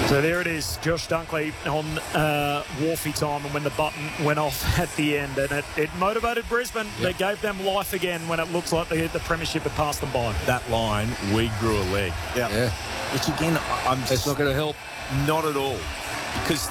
So there it is, Josh Dunkley on Wharfie time, and when the button went off at the end, and it motivated Brisbane. Yep. It gave them life again when it looks like the premiership had passed them by. That line, we grew a leg. Yep. Yeah. Which again, it's not going to help. Not at all. Because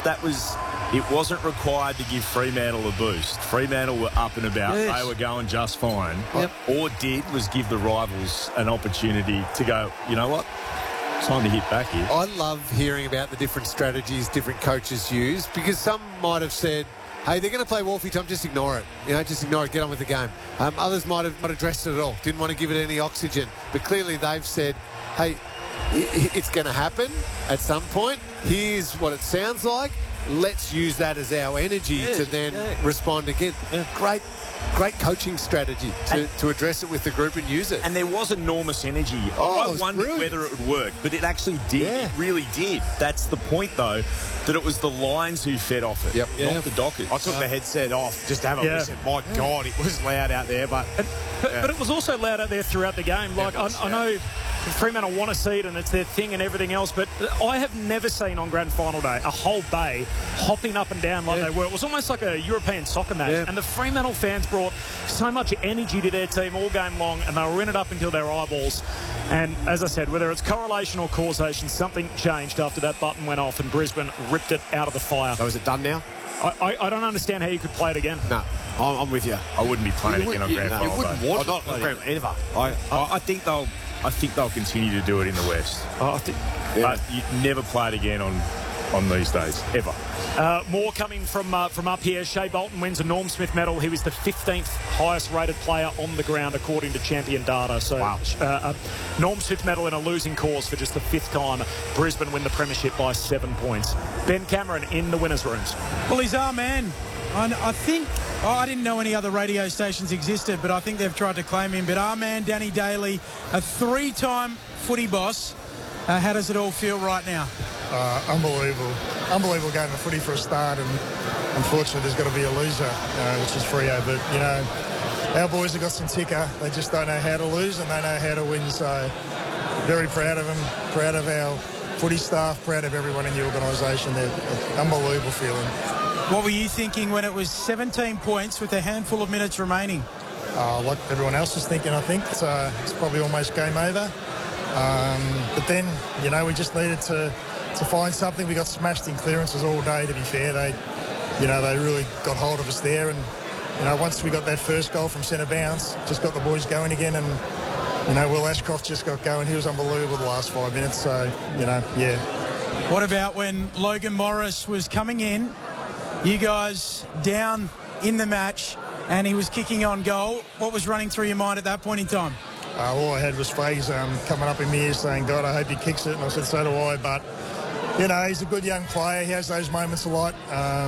it wasn't required to give Fremantle a boost. Fremantle were up and about. Yes. They were going just fine. Yep. All it did was give the rivals an opportunity to go, you know what? Time to hit back here. I love hearing about the different strategies different coaches use, because some might have said, hey, they're going to play Wharfie time, just ignore it. Just ignore it, get on with the game. Others might have not addressed it at all, didn't want to give it any oxygen. But clearly they've said, hey, it's going to happen at some point. Here's what it sounds like. Let's use that as our energy to then respond again. Yeah. Great coaching strategy to address it with the group and use it. And there was enormous energy. I wondered whether it would work, but it actually did. Yeah. It really did. That's the point, though, that it was the Lions who fed off it, not the Dockers. I took the headset off just to have a listen. My God, it was loud out there. But it was also loud out there throughout the game. Like I know Fremantle want to see it and it's their thing and everything else, but I have never seen on Grand Final day a whole bay hopping up and down like they were. It was almost like a European soccer match, and the Fremantle fans brought so much energy to their team all game long, and they were in it up until their eyeballs. And as I said, whether it's correlation or causation, something changed after that button went off and Brisbane ripped it out of the fire. So is it done now? I don't understand how you could play it again. No, I'm with you. I wouldn't be playing it again on Grand Final. You wouldn't want it ever. I think they'll continue to do it in the West. But you never play it again on these days, ever. More coming from up here. Shea Bolton wins a Norm Smith medal. He was the 15th highest rated player on the ground according to Champion Data. So Norm Smith medal in a losing cause for just the 5th time. Brisbane win the premiership by 7 points. Ben Cameron in the winners' rooms. Well, he's our man. I think, I didn't know any other radio stations existed, but I think they've tried to claim him. But our man, Danny Daly, a 3-time footy boss. How does it all feel right now? Unbelievable game of footy for a start, and unfortunately there's got to be a loser, which is Freo. But, our boys have got some ticker. They just don't know how to lose and they know how to win. So very proud of them, proud of our footy staff, proud of everyone in the organisation. They're an unbelievable feeling. What were you thinking when it was 17 points with a handful of minutes remaining? Like everyone else was thinking, I think. It's probably almost game over. But then, we just needed to find something. We got smashed in clearances all day, to be fair. They really got hold of us there. And, once we got that first goal from centre bounce, just got the boys going again. And, Will Ashcroft just got going. He was unbelievable the last 5 minutes. So, What about when Logan Morris was coming in, you guys down in the match, and he was kicking on goal? What was running through your mind at that point in time? All I had was Fags coming up in my ear saying, God, I hope he kicks it. And I said, so do I. But, he's a good young player. He has those moments a lot.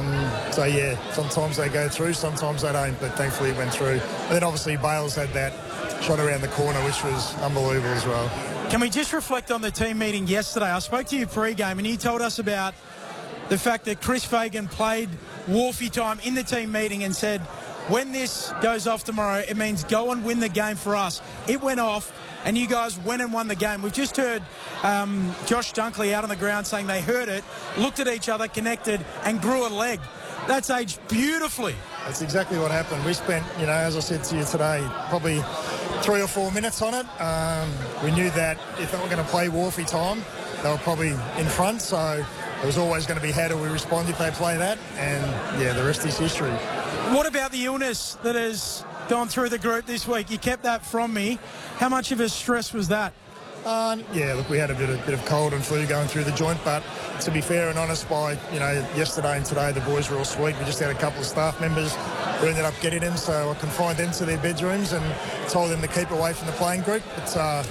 Sometimes they go through, sometimes they don't. But thankfully it went through. And then obviously Bales had that shot around the corner, which was unbelievable as well. Can we just reflect on the team meeting yesterday? I spoke to you pre-game and you told us about the fact that Chris Fagan played Wharfie time in the team meeting and said, when this goes off tomorrow, it means go and win the game for us. It went off, and you guys went and won the game. We've just heard Josh Dunkley out on the ground saying they heard it, looked at each other, connected, and grew a leg. That's aged beautifully. That's exactly what happened. We spent, as I said to you today, probably 3 or 4 minutes on it. We knew that if they were going to play Wharfie time, they were probably in front, so it was always going to be how do we respond if they play that, and, the rest is history. What about the illness that has gone through the group this week? You kept that from me. How much of a stress was that? We had a bit of cold and flu going through the joint, but to be fair and honest, by yesterday and today the boys were all sweet. We just had a couple of staff members who ended up getting them, so I confined them to their bedrooms and told them to keep away from the playing group. But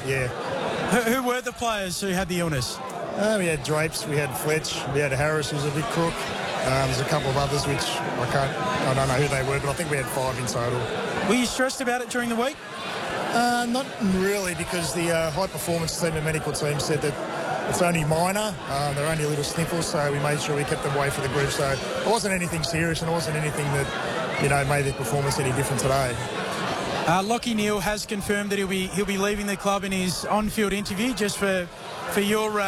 Who were the players who had the illness? We had Drapes, we had Fletch, we had Harris, who's a big crook. There's a couple of others which I don't know who they were, but I think we had 5 in total. Were you stressed about it during the week? Not really, because the high performance team and medical team said that it's only minor. They're only little sniffles, so we made sure we kept them away from the group. So it wasn't anything serious, and it wasn't anything that made their performance any different today. Lachie Neale has confirmed that he'll be leaving the club in his on-field interview. Just for your